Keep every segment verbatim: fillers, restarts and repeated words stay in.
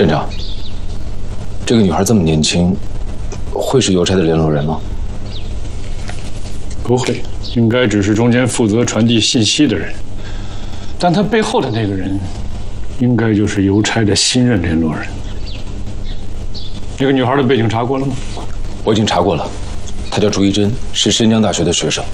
镇长，这个女孩这么年轻，会是邮差的联络人吗？ 不会，应该只是中间负责传递信息的人。但她背后的那个人，应该就是邮差的新任联络人。这个女孩的背景查过了吗？ 我已经查过了，她叫朱一珍，是申江大学的学生。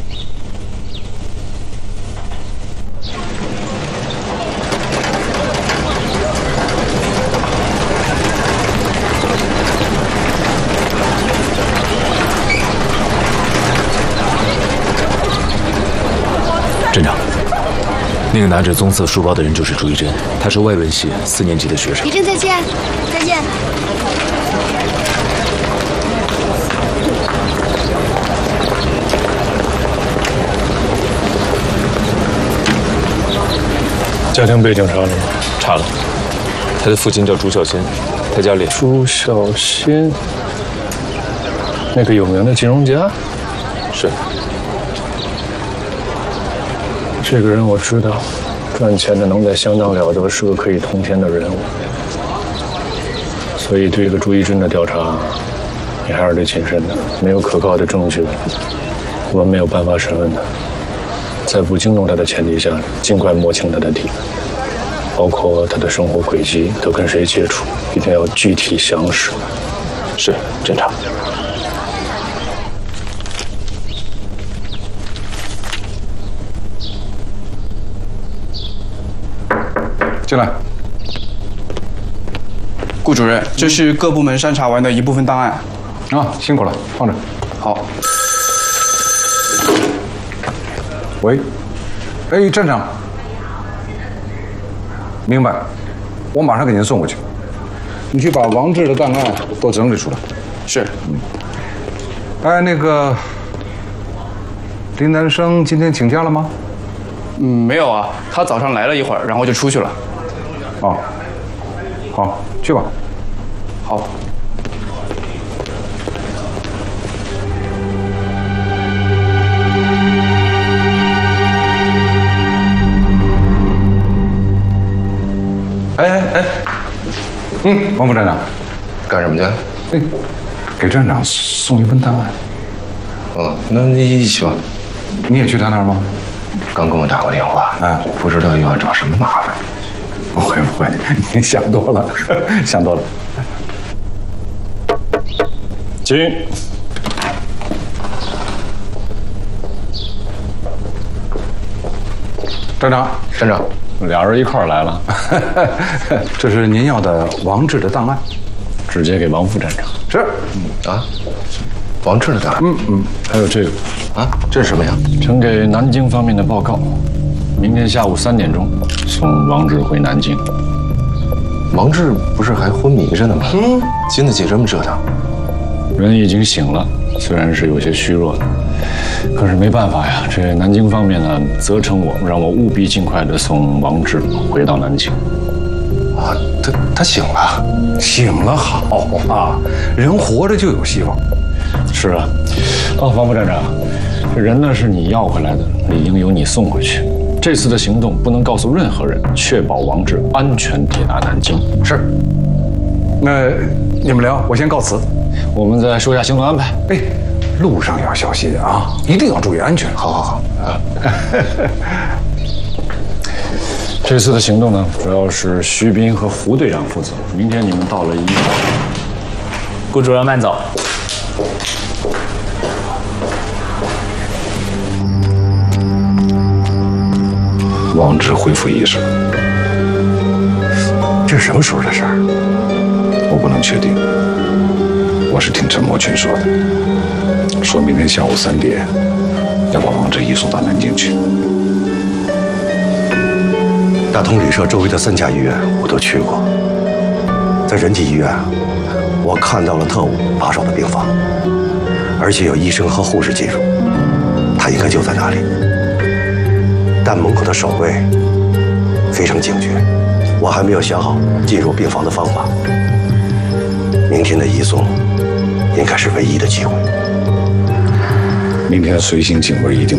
镇长，那个拿着棕色书包的人就是朱一珍，她是外文系四年级的学生。 一珍再见，再见。 家庭背景查了吗？ 查了，他的父亲叫朱孝先，他家里朱孝先，那个有名的金融家。 是。 这个人我知道，赚钱的能在相当了得，是个可以通天的人物。所以对这个朱一珍的调查，你还是得谨慎的。没有可靠的证据，我们没有办法审问他。在不惊动他的前提下，尽快摸清他的底，包括他的生活轨迹，他跟谁接触，一定要具体详实。 是，镇长。 进来，顾主任，这是各部门筛查完的一部分档案。 啊，辛苦了，放着。 好。 喂，哎，站长，明白，我马上给您送过去。你去把王志的档案都整理出来。 是。 嗯。哎，那个林南生今天请假了吗？ 嗯，没有啊，他早上来了一会儿，然后就出去了。 哦，好，去吧。 好。 哎哎哎，嗯，王副站长， 干什么去？ 哎，给站长送一份档案。 哦，那你一起吧。 你也去他那儿吗？ 刚跟我打过电话， 啊， 不知道又要找什么麻烦。 不会不会，你想多了，想多了。 请。 站长， 站长， 俩人一块儿来了。这是您要的王志的档案， 直接给王副站长。 是。 嗯啊，王志的档案。 嗯嗯，还有这个。 啊，这是什么呀？ 呈给南京方面的报告。 明天下午三点钟送王志回南京。 王志不是还昏迷着呢吗？嗯，经得起这么折腾。 人已经醒了，虽然是有些虚弱的，可是没办法呀。这南京方面呢，责成我，让我务必尽快的送王志回到南京。 啊，他他醒了， 醒了好啊，人活着就有希望。 是啊，哦，王副站长，这人呢是你要回来的，理应由你送回去。 这次的行动不能告诉任何人，确保王志安全抵达南京。 是。那你们聊，我先告辞。 我们再说一下行动安排。 哎，路上要小心啊，一定要注意安全。 好好好啊。 这次的行动呢，主要是徐斌和胡队长负责。明天你们到了医院。 顾主任慢走。 王志恢复意识，这是什么时候的事儿？我不能确定。我是听陈默群说的，说明天下午三点要把王志移送到南京去。 大同旅社周围的三家医院我都去过，在仁济医院，我看到了特务把守的病房，而且有医生和护士进入，他应该就在那里。 但门口的守卫非常警觉，我还没有想好进入病房的方法。明天的移送应该是唯一的机会。 明天随行警卫一定